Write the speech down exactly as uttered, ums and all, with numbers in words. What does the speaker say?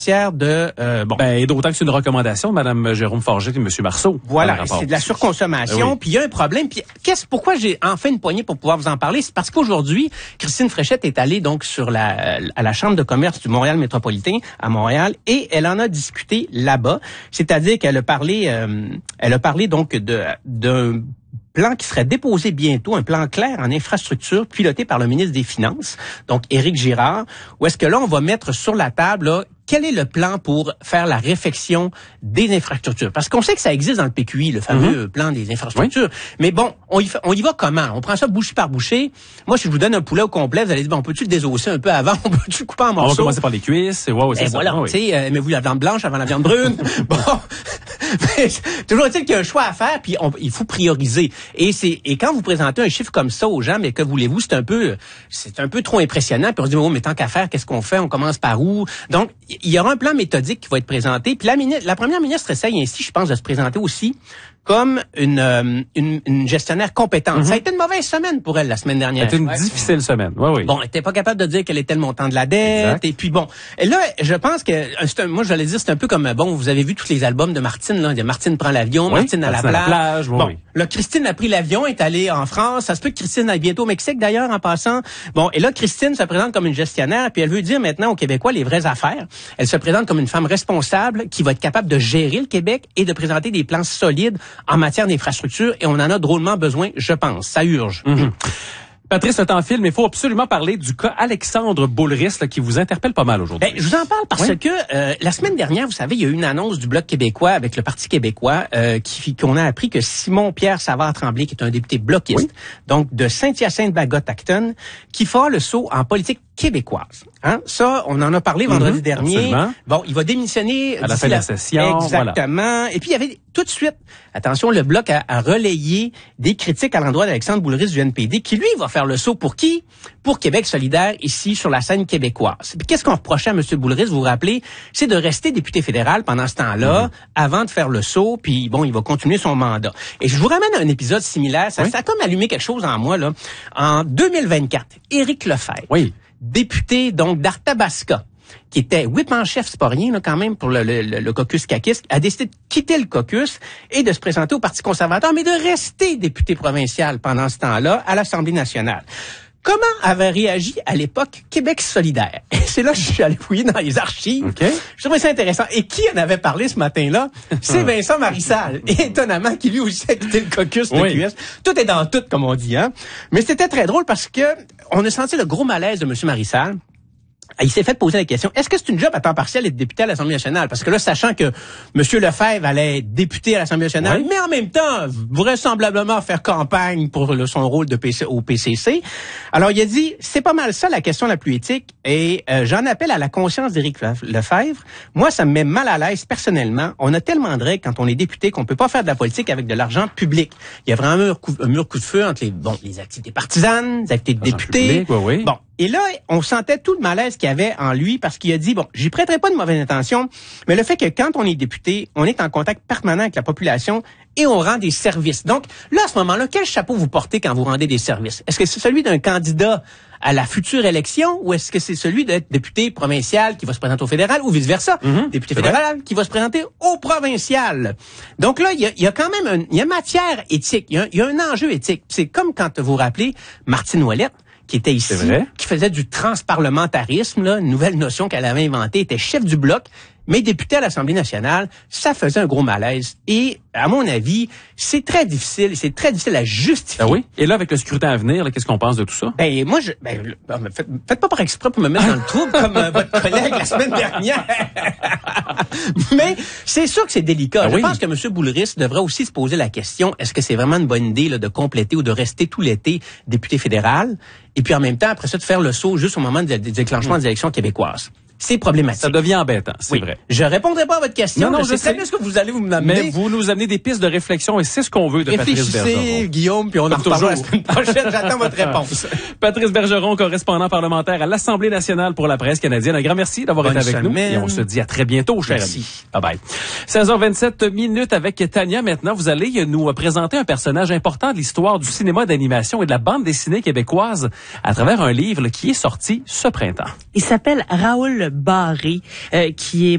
de euh, bon ben et d'autant que c'est une recommandation de Mme Jérôme Forget et M. Marceau. Voilà, c'est de la surconsommation, oui. Puis il y a un problème. Puis qu'est-ce pourquoi j'ai enfin une poignée pour pouvoir vous en parler, c'est parce qu'aujourd'hui, Christine Fréchette est allée donc sur la à la Chambre de commerce du Montréal métropolitain à Montréal et elle en a discuté là-bas, c'est-à-dire qu'elle a parlé euh, elle a parlé donc de d'un plan qui serait déposé bientôt, un plan clair en infrastructure piloté par le ministre des Finances, donc Éric Girard, où est-ce que là, on va mettre sur la table, là, quel est le plan pour faire la réfection des infrastructures? Parce qu'on sait que ça existe dans le P Q I, le fameux mm-hmm. plan des infrastructures. Oui. Mais bon, on y, fait, on y va comment? On prend ça bouchée par bouchée. Moi, si je vous donne un poulet au complet, vous allez dire, bon, on peut-tu le désosser un peu avant? On peut-tu le couper en morceaux? On va commencer par les cuisses. Et wow, c'est et ça. voilà, Ah, oui. tu sais, euh, mais vous la viande blanche avant la viande brune. Bon, mais toujours est-il qu'il y a un choix à faire, puis on, il faut prioriser. Et c'est et quand vous présentez un chiffre comme ça aux gens, mais que voulez-vous, c'est un peu c'est un peu trop impressionnant. Puis on se dit, oh, mais tant qu'à faire, qu'est-ce qu'on fait? On commence par où? Donc, il y aura un plan méthodique qui va être présenté. Puis la, ministre, la première ministre essaye ainsi, je pense, de se présenter aussi comme une, euh, une, une gestionnaire compétente. Mm-hmm. Ça a été une mauvaise semaine pour elle la semaine dernière. C'était une ouais. difficile semaine. Oui, oui. Bon, elle était pas capable de dire quel était le montant de la dette. Exact. Et puis bon, et là, je pense que c'est un, moi, j'allais dire, c'est un peu comme bon, vous avez vu tous les albums de Martine là. Martine prend l'avion, oui, Martine à la plage. À la plage oui, bon, oui. Là, Christine a pris l'avion, est allée en France. Ça se peut que Christine aille bientôt au Mexique d'ailleurs en passant. Bon, et là, Christine se présente comme une gestionnaire, puis elle veut dire maintenant aux Québécois les vraies affaires. Elle se présente comme une femme responsable qui va être capable de gérer le Québec et de présenter des plans solides en matière d'infrastructure. Et on en a drôlement besoin, je pense. Ça urge. Mm-hmm. Patrice, le temps file, mais il faut absolument parler du cas Alexandre Boulris là, qui vous interpelle pas mal aujourd'hui. Ben, je vous en parle parce oui? que euh, la semaine dernière, vous savez, il y a eu une annonce du Bloc québécois avec le Parti québécois euh, qui qu'on a appris que Simon-Pierre Savard-Tremblay, qui est un député bloquiste, oui? donc de Saint-Hyacinthe-Bagot-Acton, qui fera le saut en politique québécoise. Hein? Ça, on en a parlé vendredi mm-hmm, dernier. Absolument. Bon, il va démissionner à la fin de la session. Exactement. Voilà. Et puis, il y avait tout de suite, attention, le Bloc a, a relayé des critiques à l'endroit d'Alexandre Boulris du N P D, qui, lui, va faire le saut pour qui? Pour Québec solidaire, ici, sur la scène québécoise. Puis, qu'est-ce qu'on reprochait à M. Boulris, vous vous rappelez? C'est de rester député fédéral pendant ce temps-là, mm-hmm. avant de faire le saut, puis bon, il va continuer son mandat. Et je vous ramène à un épisode similaire. Ça, oui? ça a comme allumé quelque chose en moi, là. En deux mille vingt-quatre, Éric Lefebvre. Oui. Député, donc, d'Arthabasca, qui était whip en chef, c'est pas rien, là, quand même, pour le, le, le caucus caquiste, a décidé de quitter le caucus et de se présenter au Parti conservateur, mais de rester député provincial pendant ce temps-là à l'Assemblée nationale. Comment avait réagi à l'époque Québec solidaire? Et c'est là que je suis allé fouiller dans les archives. Okay. Je trouvais ça intéressant. Et qui en avait parlé ce matin-là? C'est Vincent Marissal. Et étonnamment, qui lui aussi a quitté le caucus de oui. Q S. Tout est dans tout, comme on dit, hein. Mais c'était très drôle parce que on a senti le gros malaise de M. Marissal. Il s'est fait poser la question, est-ce que c'est une job à temps partiel d'être député à l'Assemblée nationale? Parce que là, sachant que M. Lefebvre allait être député à l'Assemblée nationale, oui. mais en même temps, vraisemblablement faire campagne pour le, son rôle de P C, au P C C. Alors, il a dit, c'est pas mal ça la question la plus éthique, et euh, j'en appelle à la conscience d'Éric Lefebvre. Moi, ça me met mal à l'aise personnellement. On a tellement de règles quand on est député qu'on peut pas faire de la politique avec de l'argent public. Il y a vraiment un mur, coup, un mur coup de feu entre les, bon, les activités partisanes, les activités de députés. Public, oui, oui. Bon. Et là, on sentait tout le malaise qu'il y avait en lui parce qu'il a dit, bon, j'y prêterai pas de mauvaise intention, mais le fait que quand on est député, on est en contact permanent avec la population et on rend des services. Donc, là, à ce moment-là, quel chapeau vous portez quand vous rendez des services? Est-ce que c'est celui d'un candidat à la future élection ou est-ce que c'est celui d'être député provincial qui va se présenter au fédéral ou vice-versa? Mm-hmm. Député fédéral vrai. Qui va se présenter au provincial. Donc là, il y a, il y a quand même un, il y a matière éthique, il y a, il y a un enjeu éthique. C'est comme quand vous vous rappelez Martine Ouellette, qui était ici, qui faisait du transparlementarisme, là, une nouvelle notion qu'elle avait inventée, était chef du Bloc, mais député à l'Assemblée nationale, ça faisait un gros malaise. Et, à mon avis, c'est très difficile, c'est très difficile à justifier. Ah oui? Et là, avec le scrutin à venir, là, qu'est-ce qu'on pense de tout ça? Ben, moi, je, ben, faites, faites pas par exprès pour me mettre dans le trouble, comme euh, votre collègue la semaine dernière. Mais, c'est sûr que c'est délicat. Ah je oui? pense que M. Boulris devrait aussi se poser la question, est-ce que c'est vraiment une bonne idée, là, de compléter ou de rester tout l'été député fédéral? Et puis, en même temps, après ça, de faire le saut juste au moment du déclenchement mmh. des élections québécoises. C'est problématique. Ça devient embêtant, c'est oui. vrai. Je répondrai pas à votre question. Non, non, je, je sais très bien ce que vous allez vous m'amener. Mais vous nous amenez des pistes de réflexion et c'est ce qu'on veut de Patrice Bergeron. Réfléchissez, Guillaume, puis on en reparlera la semaine prochaine. J'attends votre réponse. Patrice Bergeron, correspondant parlementaire à l'Assemblée nationale pour la presse canadienne. Un grand merci d'avoir été avec semaine. nous. Et on se dit à très bientôt, cher merci. ami. Bye bye. seize heures vingt-sept minutes avec Tania. Maintenant, vous allez nous présenter un personnage important de l'histoire du cinéma d'animation et de la bande dessinée québécoise à travers un livre qui est sorti ce printemps. Il s'appelle Raoul Barré. Euh, qui est